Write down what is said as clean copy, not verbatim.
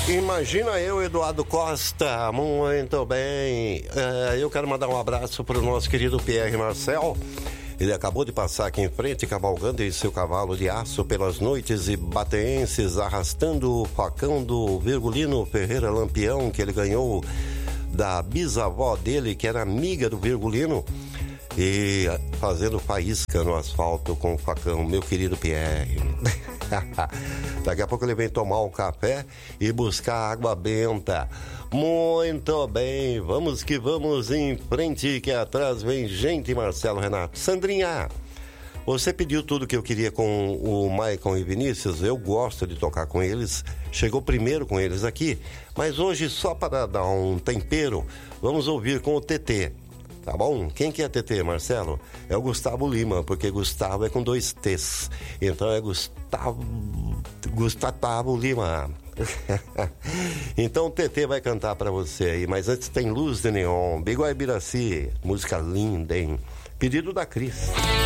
Imagina eu, Eduardo Costa, muito bem. Eu quero mandar um abraço para o nosso querido Pierre Marcel. Ele acabou de passar aqui em frente, cavalgando em seu cavalo de aço pelas noites ibateenses, arrastando o facão do Virgulino Ferreira Lampião, que ele ganhou da bisavó dele, que era amiga do Virgulino, e fazendo faísca no asfalto com o facão, meu querido Pierre. Daqui a pouco ele vem tomar um café e buscar água benta. Muito bem, vamos que vamos em frente, que atrás vem gente, Marcelo Renato. Sandrinha, você pediu tudo que eu queria com o Maicon e Vinícius. Eu gosto de tocar com eles, chegou primeiro com eles aqui, mas hoje só para dar um tempero, vamos ouvir com o TT. Tá bom? Quem que é TT, Marcelo? É o Gustavo Lima, porque Gustavo é com 2 T's. Então é Gustavo Lima. Então o TT vai cantar pra você aí, mas antes tem Luz de Neon, Biguai Biraci, música linda, hein? Pedido da Cris.